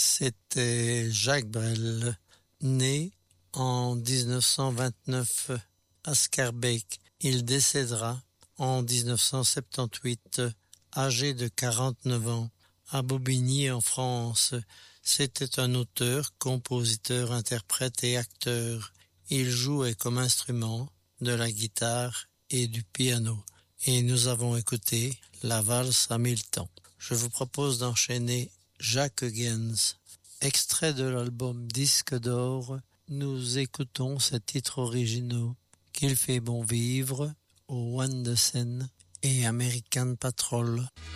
C'était Jacques Brel, né en 1929 à Schaerbeek. Il décédera en 1978, âgé de 49 ans, à Bobigny en France. C'était un auteur, compositeur, interprète et acteur. Il jouait comme instrument de la guitare et du piano. Et nous avons écouté la valse à 1000 temps. Je vous propose d'enchaîner Jacques Gens. Extrait de l'album Disque d'or, nous écoutons ces titres originaux Qu'il fait bon vivre, Au One de Seine et American Patrol.